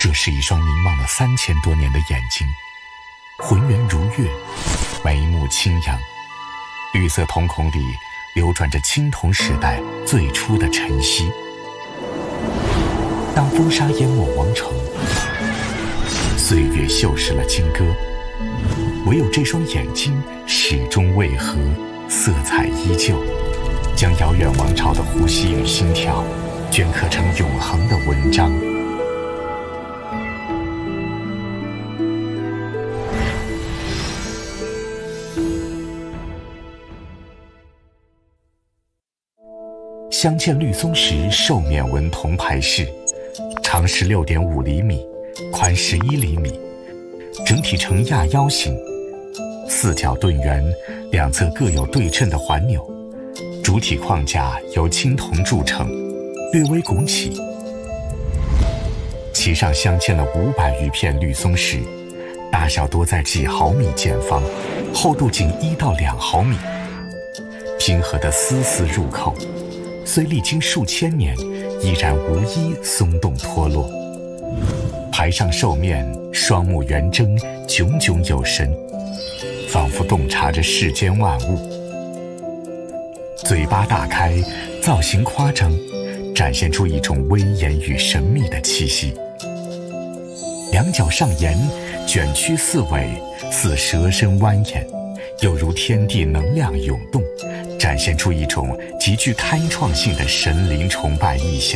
这是一双凝望了3000多年的眼睛，浑圆如月，眉目清扬，绿色瞳孔里流转着青铜时代最初的晨曦。当风沙淹没王城，岁月锈蚀了金戈，唯有这双眼睛始终未合，色彩依旧，将遥远王朝的呼吸与心跳镌刻成永恒的文章。镶嵌绿松石兽面纹铜牌饰，长16.5厘米，宽11厘米，整体呈亚腰形，四角盾圆，两侧各有对称的环钮，主体框架由青铜铸成，略微拱起，其上镶嵌了500余片绿松石，大小多在几毫米见方，厚度仅1到2毫米，拼合的丝丝入扣，虽历经数千年，依然无一松动脱落。牌上兽面双目圆睁，炯炯有神，仿佛洞察着世间万物。嘴巴大开，造型夸张，展现出一种威严与神秘的气息。两脚上沿，卷曲四尾，似蛇身蜿蜒，又如天地能量涌动，展现出一种极具开创性的神灵崇拜意象。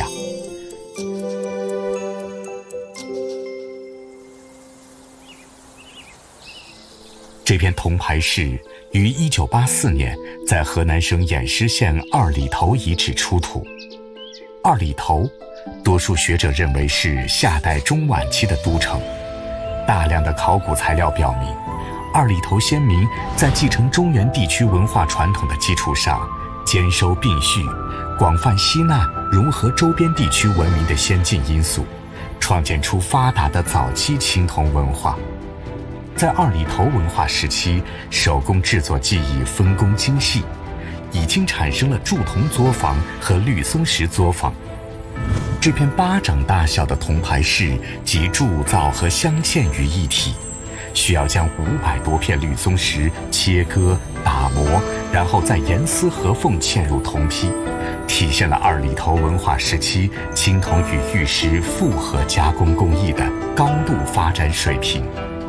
这片铜牌饰于1984年在河南省偃师县二里头遗址出土。二里头，多数学者认为是夏代中晚期的都城。大量的考古材料表明，二里头先民在继承中原地区文化传统的基础上，兼收并蓄，广泛吸纳融合周边地区文明的先进因素，创建出发达的早期青铜文化。在二里头文化时期，手工制作技艺分工精细，已经产生了铸铜作坊和绿松石作坊。这片巴掌大小的铜牌饰集铸造和镶嵌于一体，需要将500多片绿松石切割打磨，然后再严丝合缝嵌入铜坯，体现了二里头文化时期青铜与玉石复合加工工艺的高度发展水平。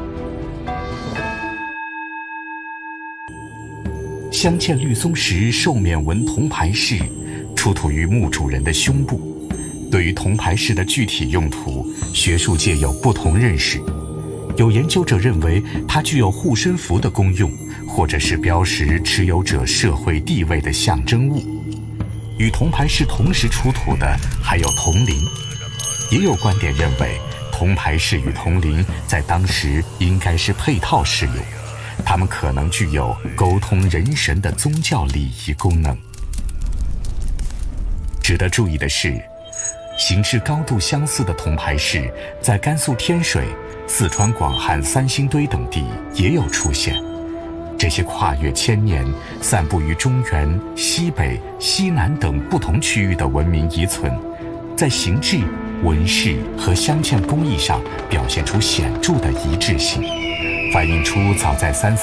镶嵌绿松石兽面纹铜牌饰出土于墓主人的胸部。对于铜牌饰的具体用途，学术界有不同认识。有研究者认为它具有护身符的功用，或者是标识持有者社会地位的象征物。与铜牌饰同时出土的还有铜铃。也有观点认为铜牌饰与铜铃在当时应该是配套使用，它们可能具有沟通人神的宗教礼仪功能。值得注意的是，形制高度相似的铜牌饰在甘肃天水、四川广汉三星堆等地也有出现。这些跨越千年、散布于中原、西北、西南等不同区域的文明遗存，在形制、纹饰和镶嵌工艺上表现出显著的一致性，反映出早在3、4